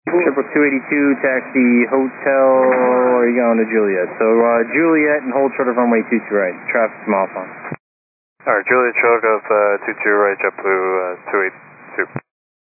Triple 282, taxi hotel, or are you going to Juliet? So Juliet and hold short of runway 22 right. Traffic's mile on. Alright, Juliet short of 22 right, JetBlue 282.